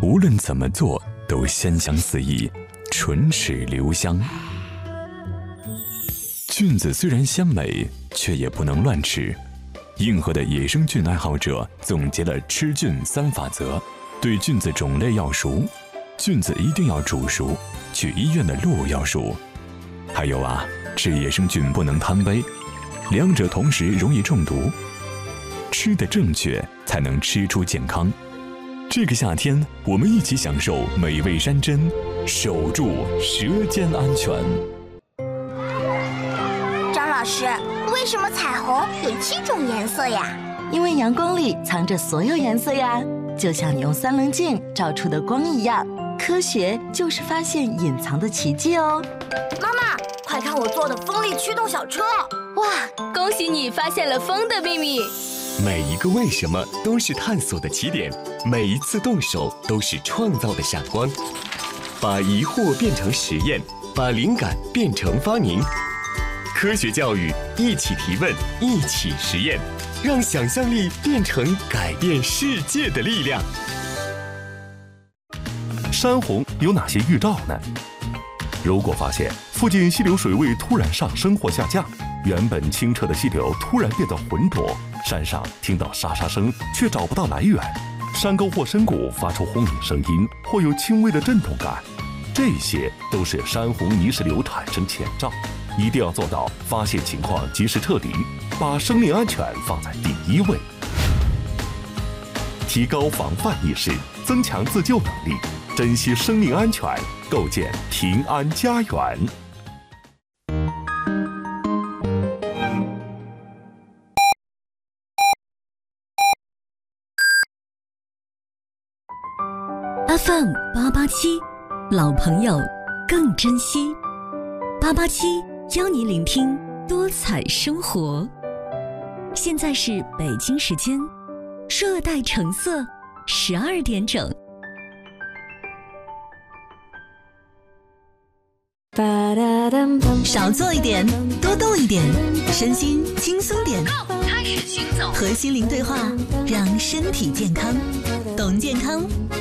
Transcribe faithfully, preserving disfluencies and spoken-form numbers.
无论怎么做都鲜香四溢，唇齿留香。菌子虽然鲜美，却也不能乱吃。硬核的野生菌爱好者总结了吃菌三法则：对菌子种类要熟，菌子一定要煮熟，去医院的路要熟。还有啊，吃野生菌不能贪杯，两者同时容易中毒。吃得正确，才能吃出健康。这个夏天，我们一起享受美味山珍，守住舌尖安全。 张老师，为什么彩虹有七种颜色呀？ 因为阳光里藏着所有颜色呀，就像你用三棱镜照出的光一样。科学就是发现隐藏的奇迹哦。 妈妈，快看我做的风力驱动小车！ 哇，恭喜你发现了风的秘密！ 每一个为什么都是探索的起点，每一次动手都是创造的闪光。把疑惑变成实验，把灵感变成发明。科学教育，一起提问，一起实验，让想象力变成改变世界的力量。 山洪有哪些预兆呢？如果发现附近溪流水位突然上升或下降，原本清澈的溪流突然变得浑浊，山上听到沙沙声却找不到来源，山沟或深谷发出轰鸣声音或有轻微的震动感，这些都是山洪泥石流产生前兆。一定要做到发现情况及时撤离，把生命安全放在第一位。提高防范意识，增强自救能力，珍惜生命安全，构建平安家园。 F M 八八七，老朋友更珍惜。八八七邀你聆听多彩生活。现在是北京时间热带橙色十二点整。少做一点，多动一点，身心轻松点。 开始行走， 和心灵对话，让身体健康。懂健康，